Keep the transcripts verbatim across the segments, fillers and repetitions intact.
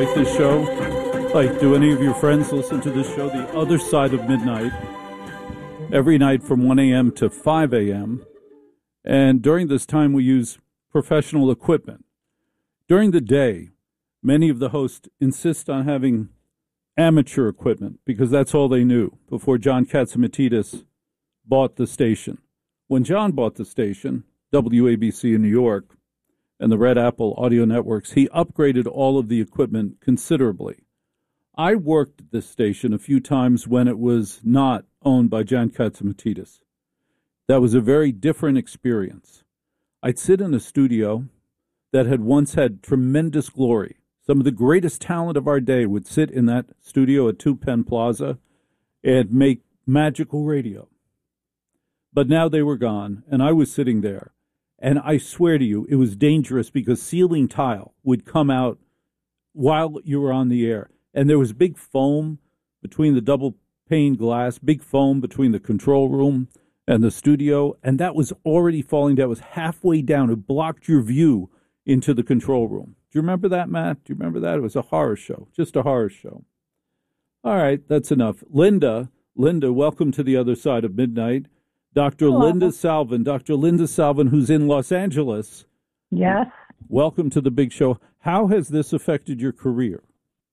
Like this show? Like, do any of your friends listen to this show, The Other Side of Midnight, every night from one a.m. to five a.m.? And during this time, we use professional equipment. During the day, many of the hosts insist on having amateur equipment because that's all they knew before John Catsimatidis bought the station. When John bought the station, W A B C in New York, and the Red Apple Audio Networks, he upgraded all of the equipment considerably. I worked at this station a few times when it was not owned by John Catsimatidis. That was a very different experience. I'd sit in a studio that had once had tremendous glory. Some of the greatest talent of our day would sit in that studio at Two Penn Plaza and make magical radio. But now they were gone, and I was sitting there. And I swear to you, it was dangerous because ceiling tile would come out while you were on the air. And there was big foam between the double pane glass, big foam between the control room and the studio. And that was already falling down. It was halfway down. It blocked your view into the control room. Do you remember that, Matt? Do you remember that? It was a horror show, just a horror show. All right, that's enough. Linda, Linda, welcome to The Other Side of Midnight. Doctor Hello. Linda Salvin, Doctor Linda Salvin, who's in Los Angeles. Yes. Welcome to the big show. How has this affected your career?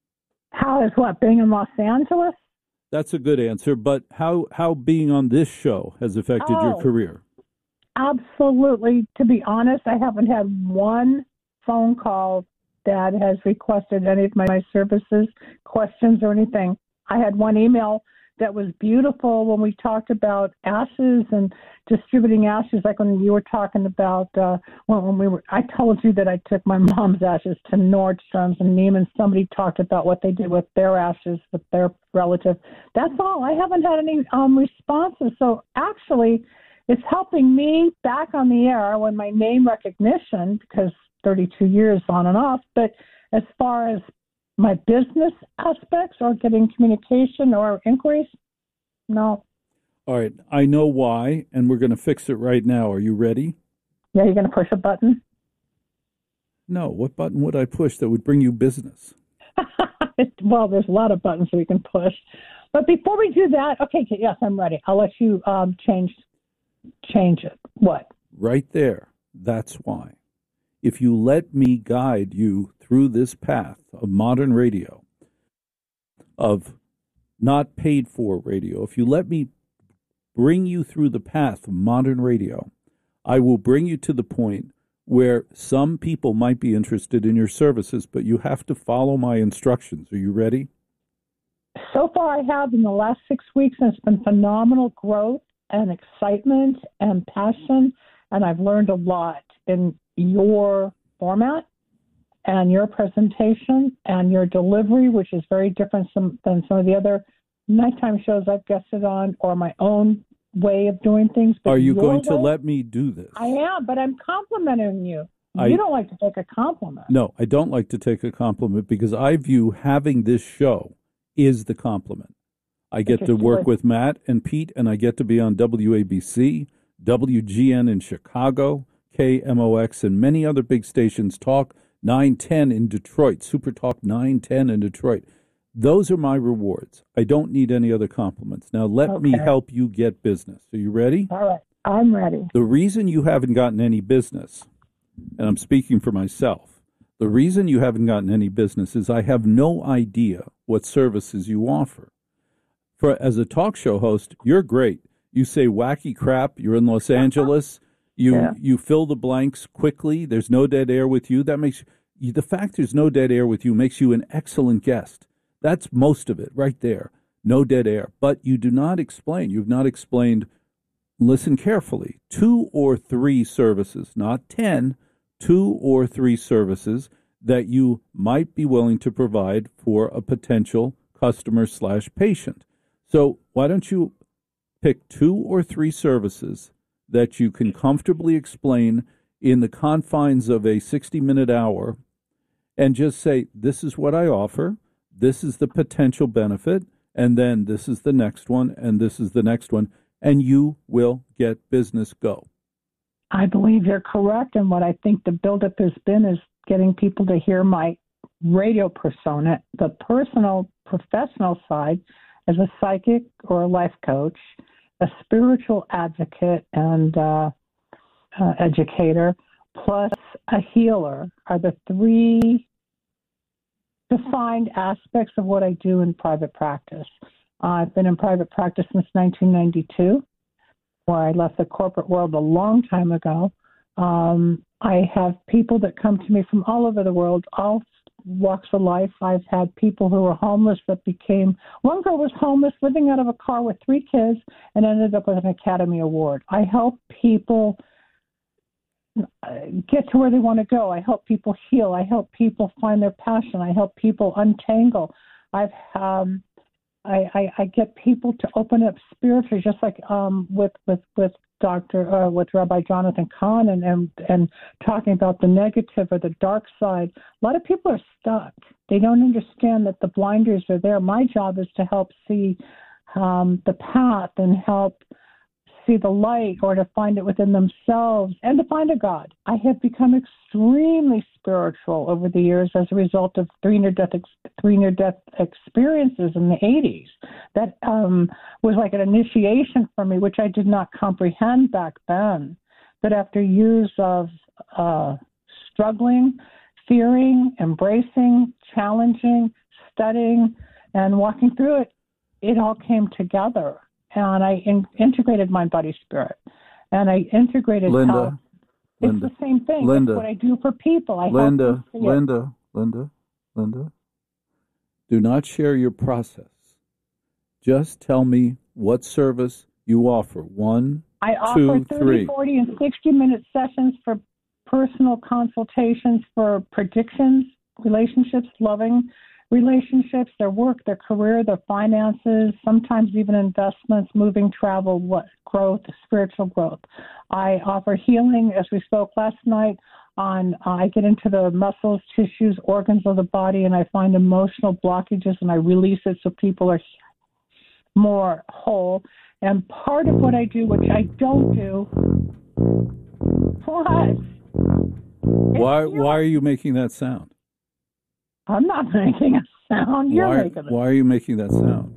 How is what, being in Los Angeles? That's a good answer, but how, how being on this show has affected oh, your career? Absolutely. To be honest, I haven't had one phone call that has requested any of my, my services, questions, or anything. I had one email that was beautiful when we talked about ashes and distributing ashes, like when you were talking about uh, when, when we were. I told you that I took my mom's ashes to Nordstrom's and Neiman. Somebody talked about what they did with their ashes with their relative. That's all. I haven't had any um, responses. So actually, it's helping me back on the air when my name recognition, because thirty-two years on and off. But as far as my business aspects or getting communication or inquiries? No. All right. I know why, and we're going to fix it right now. Are you ready? Yeah, you're going to push a button? No. What button would I push that would bring you business? Well, there's a lot of buttons we can push. But before we do that, okay, yes, I'm ready. I'll let you um, change change it. What? Right there. That's why. If you let me guide you through this path of modern radio, of not paid for radio, if you let me bring you through the path of modern radio, I will bring you to the point where some people might be interested in your services, but you have to follow my instructions. Are you ready? So far I have in the last six weeks, and it's been phenomenal growth and excitement and passion, and I've learned a lot in your format and your presentation and your delivery, which is very different some, than some of the other nighttime shows I've guested on, or my own way of doing things. But are you going to way, let me do this? I am, but I'm complimenting you. You I, don't like to take a compliment. No, I don't like to take a compliment because I view having this show is the compliment. I get to work with Matt and Pete, and I get to be on W A B C, W G N in Chicago, K M O X, and many other big stations, Talk nine ten in Detroit, Super Talk nine ten in Detroit. Those are my rewards. I don't need any other compliments. Now, let okay. me help you get business. Are you ready? All right. I'm ready. The reason you haven't gotten any business, and I'm speaking for myself, the reason you haven't gotten any business is I have no idea what services you offer. For as a talk show host, you're great. You say wacky crap. You're in Los Angeles. You yeah. you fill the blanks quickly. There's no dead air with you. That makes you, the fact there's no dead air with you makes you an excellent guest. That's most of it right there. No dead air. But you do not explain. You've not explained, listen carefully, two or three services, not ten, two or three services that you might be willing to provide for a potential customer slash patient. So why don't you pick two or three services that you can comfortably explain in the confines of a sixty-minute hour and just say, this is what I offer, this is the potential benefit, and then this is the next one, and this is the next one, and you will get business. Go. I believe you're correct, and what I think the buildup has been is getting people to hear my radio persona. The personal, professional side as a psychic or a life coach, a spiritual advocate and uh, uh, educator, plus a healer are the three defined aspects of what I do in private practice. Uh, I've been in private practice since nineteen ninety-two, where I left the corporate world a long time ago. Um, I have people that come to me from all over the world, all walks of life. I've had people who were homeless that became, one girl was homeless, living out of a car with three kids, and ended up with an Academy Award. I help people get to where they want to go. I help people heal. I help people find their passion. I help people untangle. I've um, I, I, I get people to open up spiritually, just like um, with with with Doctor uh, with Rabbi Jonathan Kahn, and, and and talking about the negative or the dark side. A lot of people are stuck. They don't understand that the blinders are there. My job is to help see um, the path and help see the light, or to find it within themselves and to find a God. I have become extremely spiritual over the years as a result of three near-death ex- three near-death experiences in the eighties. That um, was like an initiation for me, which I did not comprehend back then. But after years of uh, struggling, fearing, embracing, challenging, studying, and walking through it, it all came together. And I in, integrated mind, body, spirit. And I integrated Linda, health. It's Linda, the same thing. Linda, It's what I do for people. I Linda, help them see it. Linda, Linda, Linda, do not share your process. Just tell me what service you offer. One, I two, offer thirty, three. forty, and sixty-minute sessions for personal consultations for predictions, relationships, loving relationships, their work, their career, their finances, sometimes even investments, moving, travel, what growth, spiritual growth. I offer healing, as we spoke last night, on uh, I get into the muscles, tissues, organs of the body, and I find emotional blockages, and I release it so people are more whole. And part of what I do, which I don't do, what? Why, why are you making that sound? I'm not making a sound. You're why, making it. Why are you making that sound?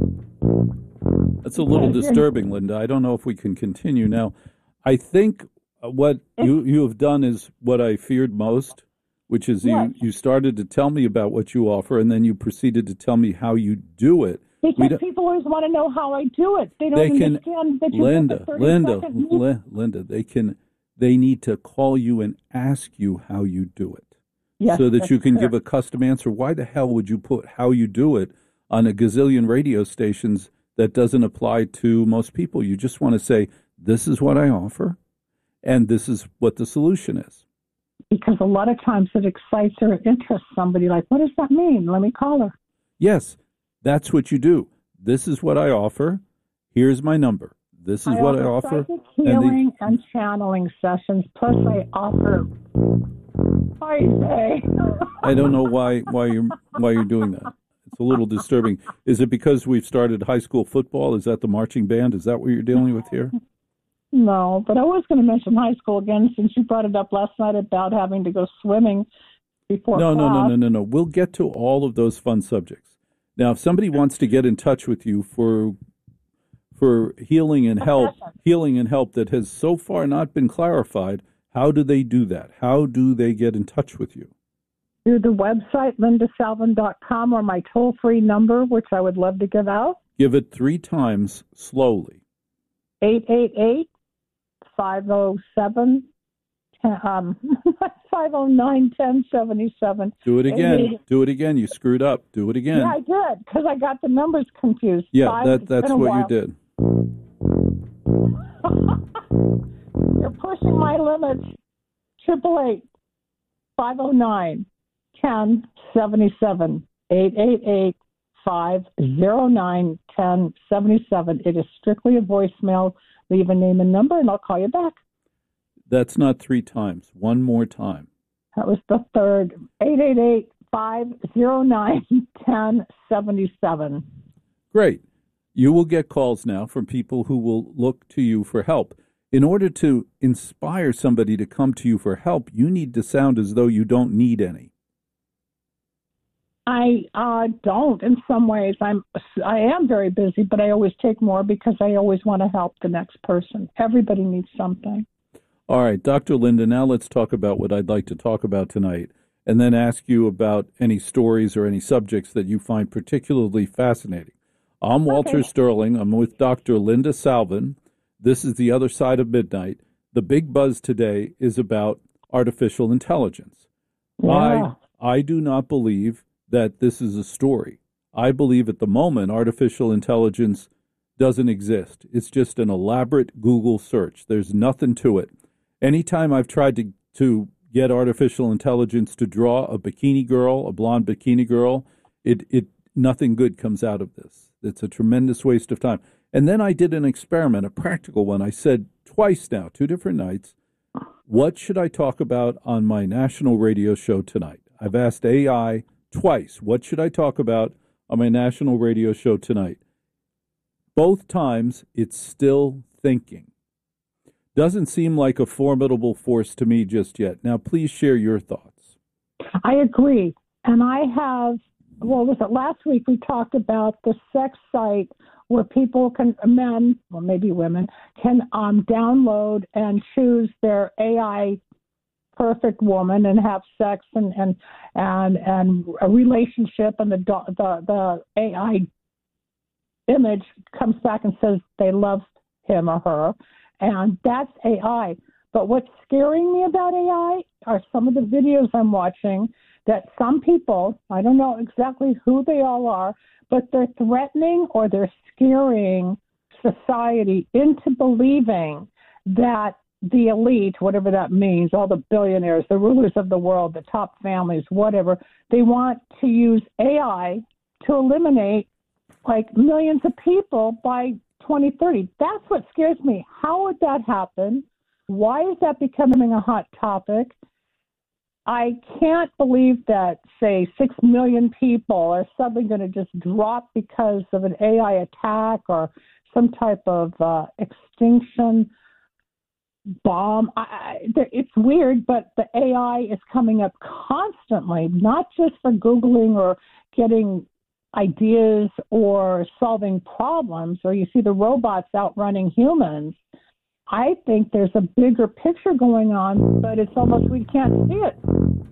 That's a little disturbing, Linda. I don't know if we can continue now. I think what you, you have done is what I feared most, which is you, you started to tell me about what you offer, and then you proceeded to tell me how you do it. Because people always want to know how I do it. They don't they can, understand that you Linda, Linda, second Linda, Linda, they can, they need to call you and ask you how you do it. Yes, so that you can true. give a custom answer. Why the hell would you put how you do it on a gazillion radio stations that doesn't apply to most people? You just want to say, this is what I offer, and this is what the solution is. Because a lot of times it excites or interests somebody, like, what does that mean? Let me call her. Yes, that's what you do. This is what I offer. Here's my number. This is I what offer I offer. Psychic healing and, the, and channeling sessions, plus I offer... I say. I don't know why why you're why you're doing that. It's a little disturbing. Is it because we've started high school football? Is that the marching band? Is that what you're dealing with here? No, but I was going to mention high school again since you brought it up last night about having to go swimming before No, class. no, no, no, no, no. We'll get to all of those fun subjects. Now, if somebody wants to get in touch with you for for healing and help, healing and help that has so far not been clarified, how do they do that? How do they get in touch with you? Through the website, linda salvin dot com, or my toll-free number, which I would love to give out. Give it three times slowly. eight eight eight, five oh seven, um, five oh nine, ten seventy-seven. Do it again. Do it again. You screwed up. Do it again. Yeah, I did, because I got the numbers confused. Yeah, Five, that, that's what while. you did. You're pushing my limits. Triple eight, five oh nine, ten seventy-seven. Eight eight eight, five oh nine, ten seventy-seven. It is strictly a voicemail. Leave a name and number, and I'll call you back. That's not three times. One more time. That was the third. Eight eight eight, five oh nine, ten seventy-seven. Great. You will get calls now from people who will look to you for help. In order to inspire somebody to come to you for help, you need to sound as though you don't need any. I uh, don't. In some ways, I'm I am very busy, but I always take more because I always want to help the next person. Everybody needs something. All right, Doctor Linda, now let's talk about what I'd like to talk about tonight, and then ask you about any stories or any subjects that you find particularly fascinating. I'm Walter Okay. Sterling. I'm with Doctor Linda Salvin. This is The Other Side of Midnight. The big buzz today is about artificial intelligence. Yeah. I I do not believe that this is a story. I believe at the moment artificial intelligence doesn't exist. It's just an elaborate Google search. There's nothing to it. Anytime I've tried to, to get artificial intelligence to draw a bikini girl, a blonde bikini girl, it, it nothing good comes out of this. It's a tremendous waste of time. And then I did an experiment, a practical one. I said twice now, two different nights, what should I talk about on my national radio show tonight? I've asked A I twice, what should I talk about on my national radio show tonight? Both times, it's still thinking. Doesn't seem like a formidable force to me just yet. Now, please share your thoughts. I agree. And I have, well, was it last week we talked about the sex site where people can, men, or maybe women, can um, download and choose their A I perfect woman and have sex and and and, and a relationship, and the the the A I image comes back and says they love him or her, and that's A I. But what's scaring me about A I are some of the videos I'm watching that some people, I don't know exactly who they all are, but they're threatening or they're scaring society into believing that the elite, whatever that means, all the billionaires, the rulers of the world, the top families, whatever, they want to use A I to eliminate like millions of people by twenty thirty. That's what scares me. How would that happen? Why is that becoming a hot topic? I can't believe that, say, six million people are suddenly going to just drop because of an A I attack or some type of uh, extinction bomb. I, I, it's weird, but the A I is coming up constantly, not just for Googling or getting ideas or solving problems, or you see the robots outrunning humans. I think there's a bigger picture going on, but it's almost we can't see it.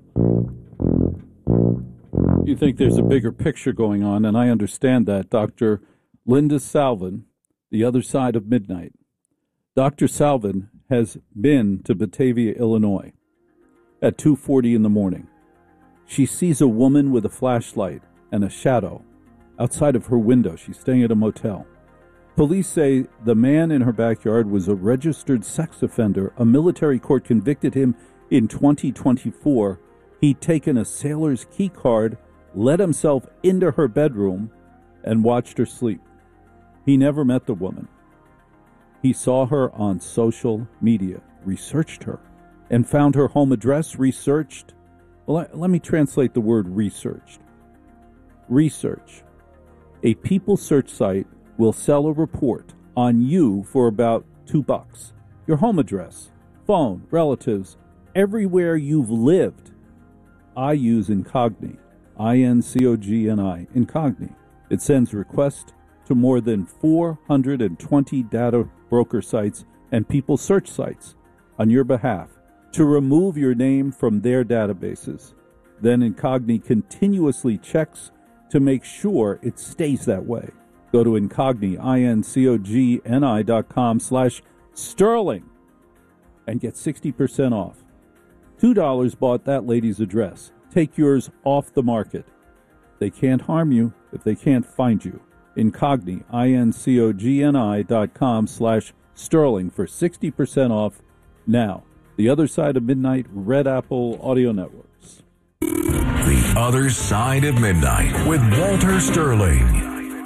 You think there's a bigger picture going on, and I understand that. Doctor Linda Salvin, The Other Side of Midnight. Doctor Salvin has been to Batavia, Illinois at two forty in the morning. She sees a woman with a flashlight and a shadow outside of her window. She's staying at a motel. Police say the man in her backyard was a registered sex offender. A military court convicted him in twenty twenty-four. He'd taken a sailor's key card, let himself into her bedroom, and watched her sleep. He never met the woman. He saw her on social media, researched her, and found her home address, researched. Well, let me translate the word researched. Research. A people search site will sell a report on you for about two bucks. Your home address, phone, relatives, everywhere you've lived. I use Incogni, I N C O G N I, Incogni. It sends requests to more than four hundred twenty data broker sites and people search sites on your behalf to remove your name from their databases. Then Incogni continuously checks to make sure it stays that way. Go to Incogni, I N C O G N I dot com slash Sterling and get sixty percent off. two dollars bought that lady's address. Take yours off the market. They can't harm you if they can't find you. Incogni, I N C O G N I dot com slash Sterling for sixty percent off now. The Other Side of Midnight, Red Apple Audio Networks. The Other Side of Midnight with Walter Sterling.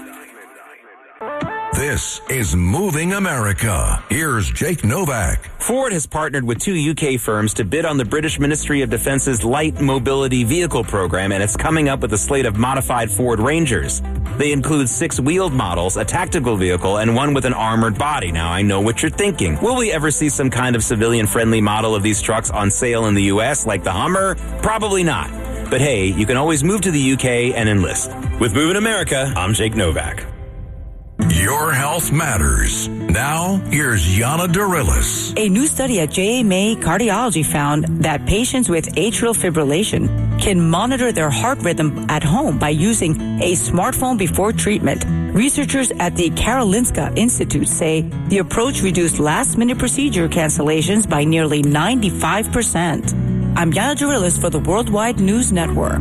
This is Moving America. Here's Jake Novak. Ford has partnered with two U K firms to bid on the British Ministry of Defence's Light Mobility Vehicle program, and it's coming up with a slate of modified Ford Rangers. They include six wheeled models, a tactical vehicle, and one with an armored body. Now, I know what you're thinking. Will we ever see some kind of civilian-friendly model of these trucks on sale in the U S like the Hummer? Probably not. But hey, you can always move to the U K and enlist. With Moving America, I'm Jake Novak. Your health matters. Now, here's Yana Dorillis. A new study at J A May Cardiology found that patients with atrial fibrillation can monitor their heart rhythm at home by using a smartphone before treatment. Researchers at the Karolinska Institute say the approach reduced last-minute procedure cancellations by nearly ninety-five percent. I'm Yana Dorillis for the Worldwide News Network.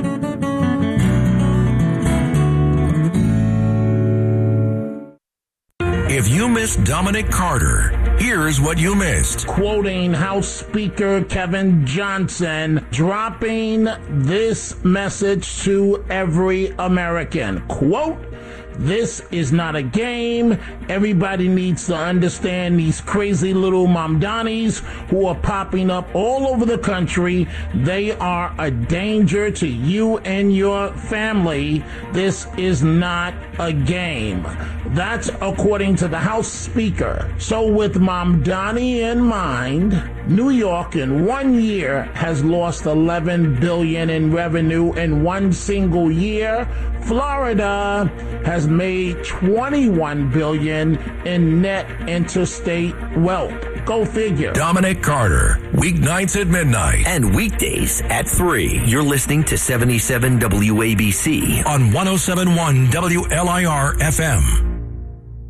If you missed Dominic Carter, here's what you missed. Quoting House Speaker Kevin Johnson, dropping this message to every American. Quote, "This is not a game. Everybody needs to understand these crazy little Mamdanis who are popping up all over the country. They are a danger to you and your family. This is not a game." That's according to the House Speaker. So with Mamdani in mind, New York in one year has lost eleven billion dollars in revenue in one single year. Florida has made twenty-one billion dollars in net interstate wealth. Go figure. Dominic Carter, weeknights at midnight. And weekdays at three. You're listening to seventy-seven W A B C On one oh seven point one W L I R F M.